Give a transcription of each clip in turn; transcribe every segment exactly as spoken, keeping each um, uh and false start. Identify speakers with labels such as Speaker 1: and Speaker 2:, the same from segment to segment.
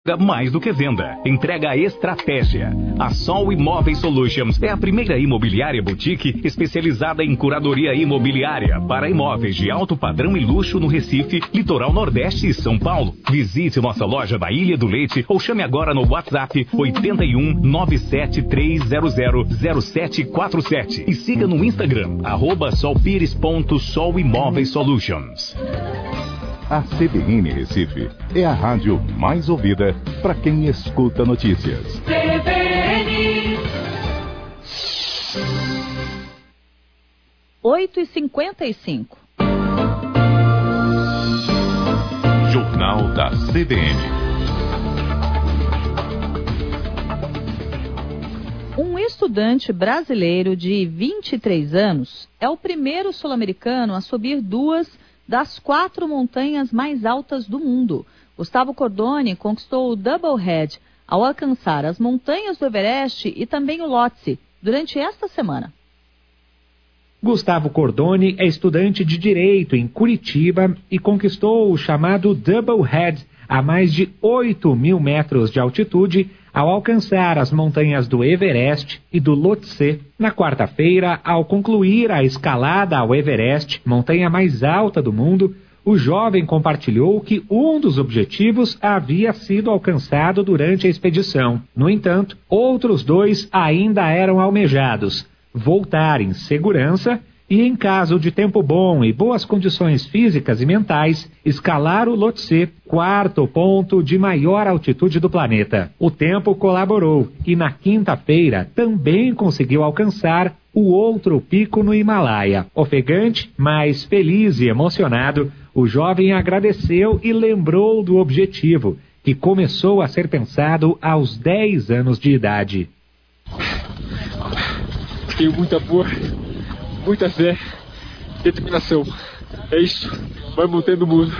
Speaker 1: Mais do que venda, entrega estratégia. A Sol Imóveis Solutions é a primeira imobiliária boutique especializada em curadoria imobiliária para imóveis de alto padrão e luxo no Recife, Litoral Nordeste e São Paulo. Visite nossa loja da Ilha do Leite ou chame agora no WhatsApp oito um nove sete três zero zero zero sete quatro sete e siga no Instagram arroba solpires.sol Imóveis Solutions.
Speaker 2: A C B N Recife é a rádio mais ouvida para quem escuta notícias. C B N
Speaker 3: oito e cinquenta e cinco.
Speaker 2: Jornal da C B N.
Speaker 3: Um estudante brasileiro de vinte e três anos é o primeiro sul-americano a subir duas das quatro montanhas mais altas do mundo. Gustavo Cordoni conquistou o Double Head ao alcançar as montanhas do Everest e também o Lhotse durante esta semana.
Speaker 4: Gustavo Cordoni é estudante de Direito em Curitiba e conquistou o chamado Double Head a mais de oito mil metros de altitude ao alcançar as montanhas do Everest e do Lhotse. Na quarta-feira, ao concluir a escalada ao Everest, montanha mais alta do mundo, o jovem compartilhou que um dos objetivos havia sido alcançado durante a expedição. No entanto, outros dois ainda eram almejados: voltar em segurança e, em caso de tempo bom e boas condições físicas e mentais, escalar o Lhotse, quarto ponto de maior altitude do planeta. O tempo colaborou e na quinta-feira também conseguiu alcançar o outro pico no Himalaia. Ofegante, mas feliz e emocionado, o jovem agradeceu e lembrou do objetivo, que começou a ser pensado aos dez anos de idade.
Speaker 5: Tenho muito amor, muita fé, determinação. É isso. Vai mantendo o mundo.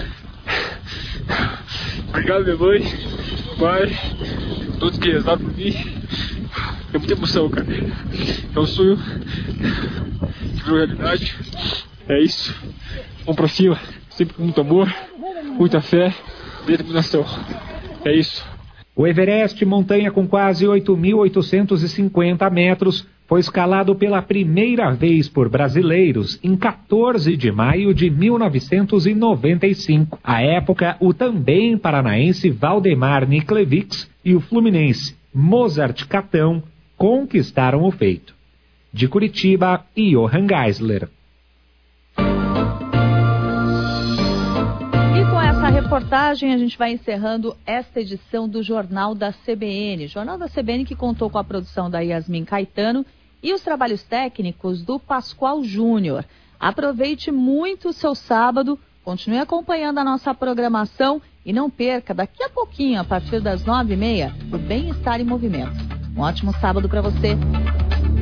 Speaker 5: Obrigado, minha mãe, pai, todos que rezaram por mim. É muita emoção, cara. É um sonho que virou realidade. É isso. Vamos pra cima. Sempre com muito amor, muita fé, determinação. É isso.
Speaker 4: O Everest, montanha com quase oito mil oitocentos e cinquenta metros, foi escalado pela primeira vez por brasileiros em quatorze de maio de mil novecentos e noventa e cinco. À época, o também paranaense Valdemar Niklevics e o fluminense Mozart Catão conquistaram o feito. De Curitiba, Johan Geisler.
Speaker 3: A reportagem, a gente vai encerrando esta edição do Jornal da C B N. Jornal da C B N que contou com a produção da Yasmin Caetano e os trabalhos técnicos do Pascoal Júnior. Aproveite muito o seu sábado, continue acompanhando a nossa programação e não perca, daqui a pouquinho, a partir das nove e meia, o Bem-Estar em Movimento. Um ótimo sábado para você.